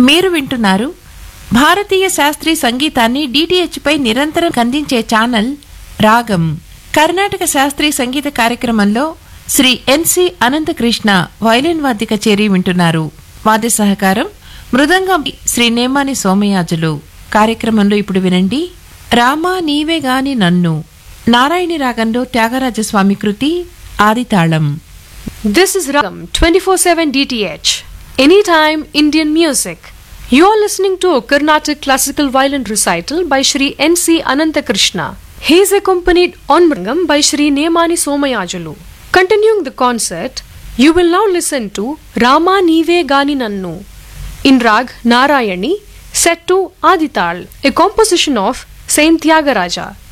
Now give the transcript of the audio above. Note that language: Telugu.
మీరు వింటున్నారు భారతీయ శాస్త్రీయ సంగీతాన్ని DTH పై నిరంతరం అందించే ఛానల్ రాగం. కర్ణాటక శాస్త్రీయ సంగీత కార్యక్రమంలో శ్రీ NC అనంతకృష్ణ వయలిన్ వాద్య కచేరీ వింటున్నారు. వాద్య సహకారం మృదంగం శ్రీ నేమాని సోమయాజులు. కార్యక్రమంలో ఇప్పుడు వినండి రామా నీవే గాని నన్ను, నారాయణి రాగంలో త్యాగరాజస్వామి కృతి, ఆదితాళం. This is Ragam 24/7 DTH. Anytime Indian music. You are listening to a Carnatic classical violin recital by Shri NC Anantakrishna. He is accompanied on mridangam by Shri Nemani Somayajulu. Continuing the concert, you will now listen to Rama Nive Gani Nannu in Rag Narayani, set to Adital, a composition of Saint Tyagaraja.